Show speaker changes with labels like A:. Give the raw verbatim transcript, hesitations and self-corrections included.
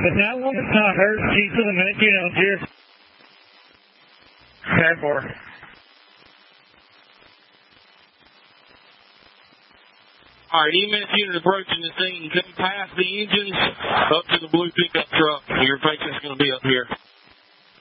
A: but that one is not hurt. Keep to the minute, you know, here. ten four.
B: All right, E M S unit approaching the scene. Come past the engines up to the blue pickup truck. Your patient's going to be up here.